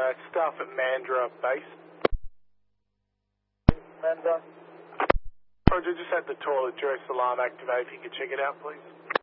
staff at Mandurah Base. Mandurah. Roger, just had the toilet duress alarm activate. If you could check it out, please.